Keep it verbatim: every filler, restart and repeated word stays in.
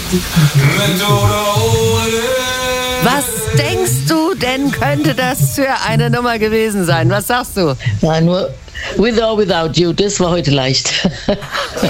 Was denkst du denn, könnte das für eine Nummer gewesen sein? Was sagst du? Ja, nur With or Without You, das war heute leicht.